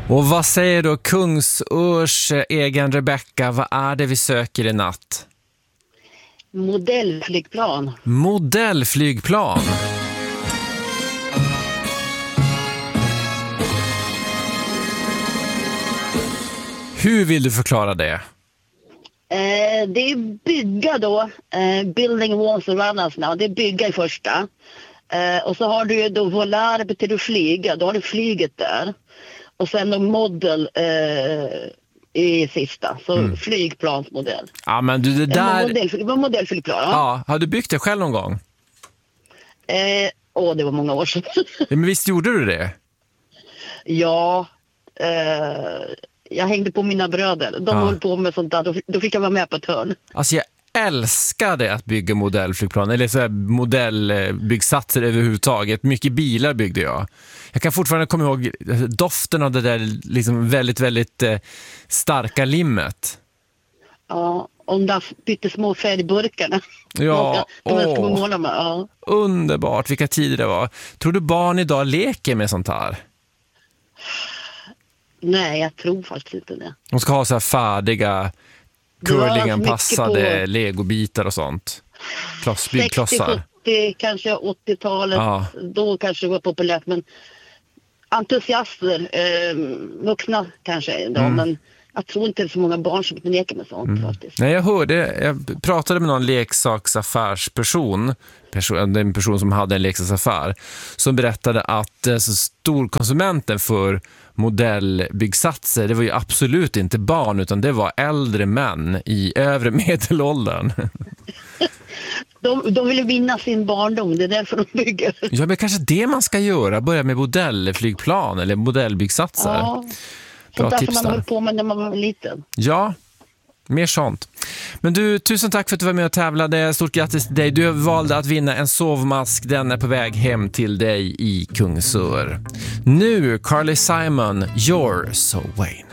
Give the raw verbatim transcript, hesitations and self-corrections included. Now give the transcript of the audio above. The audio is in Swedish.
Och vad säger då Kungsörs egen Rebecca? Vad är det vi söker i natt? Modellflygplan. Modellflygplan. Hur vill du förklara det? Eh, det är bygga då. Eh, building walls around us now. Det är bygga i första. Eh, och så har du ju då volar betyder flyga. Då har du flyget där. Och sen då modell eh, i sista. Så mm. flygplansmodell. Ja, men du, det där... Modell, det var modellflygplan. Ja. Ja, har du byggt det själv någon gång? Eh, åh, det var många år sedan. Ja, men visst gjorde du det? Ja. Eh, jag hängde på mina bröder. De ja. höll på med sånt där. Då, då fick jag vara med på ett hörn. Alltså jag älskade att bygga modellflygplan. Eller så här modellbyggsatser överhuvudtaget. Mycket bilar byggde jag. Jag kan fortfarande komma ihåg doften av det där liksom väldigt, väldigt eh, starka limmet. Ja, om där bytte små färgburkarna. Ja, de här åh, små måla med, ja. Underbart, vilka tider det var. Tror du barn idag leker med sånt här? Nej, jag tror faktiskt inte det. De ska ha så här färdiga curlinganpassade på... legobitar och sånt. Kloss, byggklossar. sextio sjuttio, kanske åttiotalet. Ja. Då kanske det var populärt, men entusiaster, eh, vuxna kanske då, mm. men jag tror inte det är så många barn som leker med sånt mm. faktiskt. Nej, jag hörde, jag pratade med någon leksaksaffärsperson, person, en person som hade en leksaksaffär, som berättade att alltså, storkonsumenten för modellbyggsatser, det var ju absolut inte barn utan det var äldre män i övre medelåldern. De, de ville vinna sin barndom, det är därför de bygger. Ja, men kanske det man ska göra, börja med modellflygplan eller modellbyggsatser. Ja, bra sånt tips där som man där. höll på med när man var liten. Ja, mer sånt. Men du, tusen tack för att du var med och tävlade. Stort grattis till dig. Du valde att vinna en sovmask. Den är på väg hem till dig i Kungsör. Nu, Carly Simon, You're So Vain.